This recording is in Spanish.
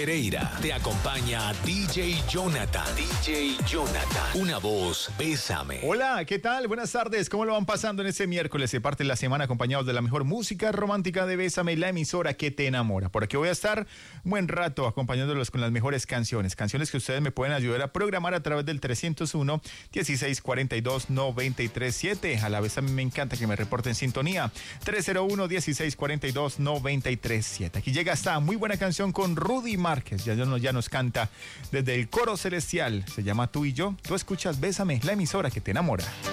Pereira, te acompaña DJ Jonathan. DJ Jonathan, una voz, bésame. Hola, ¿qué tal? Buenas tardes, ¿cómo lo van pasando en este miércoles? Se parte la semana acompañados de la mejor música romántica de Bésame, la emisora que te enamora. Por aquí voy a estar un buen rato acompañándolos con las mejores canciones que ustedes me pueden ayudar a programar a través del 301-1642-937. A la vez a mí me encanta que me reporten sintonía. 301-1642-937. Aquí llega esta muy buena canción con Rudy Márquez, ya nos canta desde el coro celestial, se llama Tú y Yo. Tú escuchas Bésame, la emisora que te enamora.